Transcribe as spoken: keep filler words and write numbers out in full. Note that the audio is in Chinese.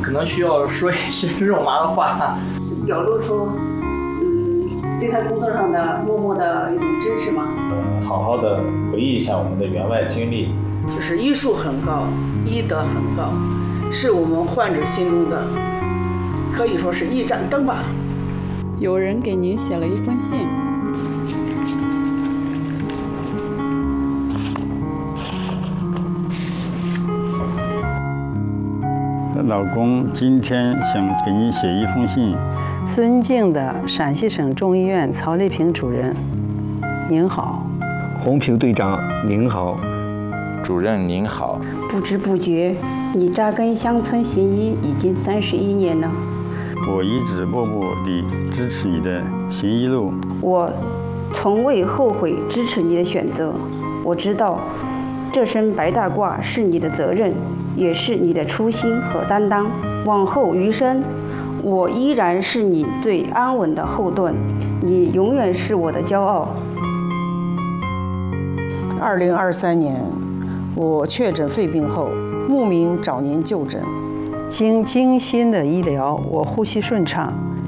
可能需要说一些肉麻的话， 表露出嗯对他工作上的默默的一种支持吗？ 嗯，好好的回忆一下我们的员外经历。 就是医术很高，医德很高，是我们患者心中的可以说是一盏灯吧。 有人给您写了一封信。 老公今天想给你写一封信。 尊敬的陕西省中医院曹丽萍主任，您好。 红平队长您好。 主任您好。 不知不觉，你扎根乡村行医已经三十一年了。 我一直默默地支持你的行医路。 我从未后悔支持你的选择。我知道，这身白大褂是你的责任，也是你的初心和担当。往后余生，我依然是你最安稳的后盾，你永远是我的骄傲。 二零二三年，我确诊肺病后，慕名找您就诊。 经精心的医疗，我呼吸顺畅，